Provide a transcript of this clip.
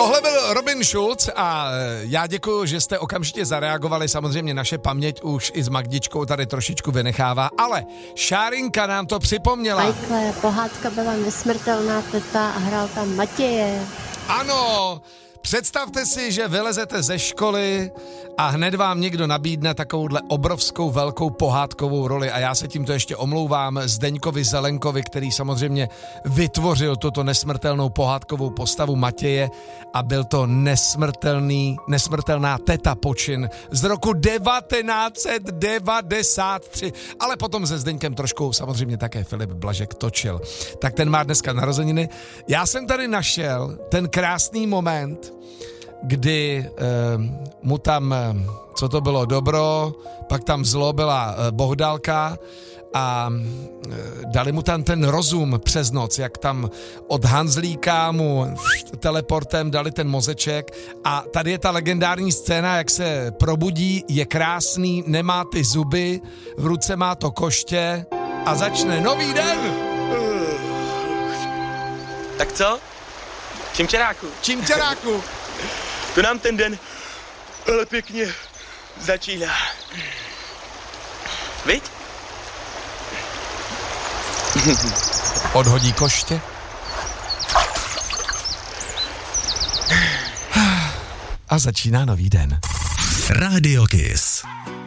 Tohle byl Robin Schulz a já děkuju, že jste okamžitě zareagovali. Samozřejmě naše paměť už i s Magdičkou tady trošičku vynechává, ale Šárinka nám to připomněla. Michael, pohádka byla Nesmrtelná teta a hrál tam Matěje. Ano, představte si, že vylezete ze školy a hned vám někdo nabídne takovouhle obrovskou velkou pohádkovou roli a já se tímto ještě omlouvám Zdeňkovi Zelenkovi, který samozřejmě vytvořil tuto nesmrtelnou pohádkovou postavu Matěje a byl to nesmrtelná teta počin z roku 1993, ale potom se Zdeňkem trošku samozřejmě také Filip Blažek točil. Tak ten má dneska narozeniny. Já jsem tady našel ten krásný moment, kdy mu tam, co to bylo, dobro, pak tam zlo byla Bohdálka a dali mu tam ten rozum přes noc, jak tam od Hanzlíka mu teleportem dali ten mozeček a tady je ta legendární scéna, jak se probudí, je krásný, nemá ty zuby, v ruce má to koště a začne nový den. Tak co? Čimčeráku. To nám ten den ale pěkně začíná. Viď? Odhodí koště. A začíná nový den. Radio Kiss.